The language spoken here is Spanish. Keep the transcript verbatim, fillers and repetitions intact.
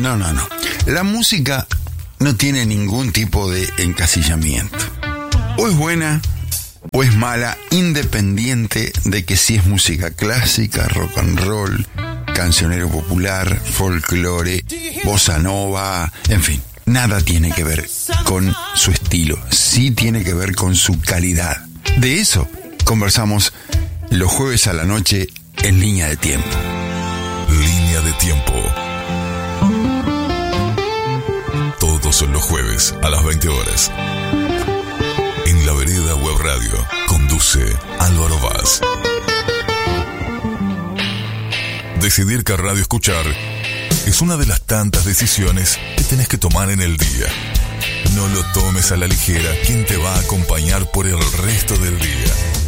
No, no, no. La música no tiene ningún tipo de encasillamiento. O es buena o es mala, independiente de que si es música clásica, rock and roll, cancionero popular, folclore, bossa nova, en fin. Nada tiene que ver con su estilo, sí tiene que ver con su calidad. De eso conversamos los jueves a la noche en Línea de Tiempo. Línea de Tiempo. Todos los jueves a las veinte horas. En La Vereda Web Radio. Conduce Álvaro Vaz. Decidir qué radio escuchar es una de las tantas decisiones que tenés que tomar en el día. No lo tomes a la ligera quien te va a acompañar por el resto del día.